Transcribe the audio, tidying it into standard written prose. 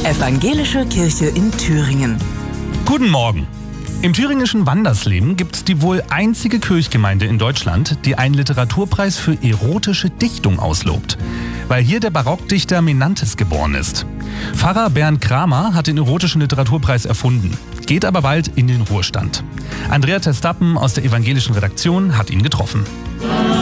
Evangelische Kirche in Thüringen. Guten Morgen. Im thüringischen Wandersleben gibt es die wohl einzige Kirchgemeinde in Deutschland, die einen Literaturpreis für erotische Dichtung auslobt, weil hier der Barockdichter Menantes geboren ist. Pfarrer Bernd Kramer hat den erotischen Literaturpreis erfunden, geht aber bald in den Ruhestand. Andrea Testappen aus der evangelischen Redaktion hat ihn getroffen.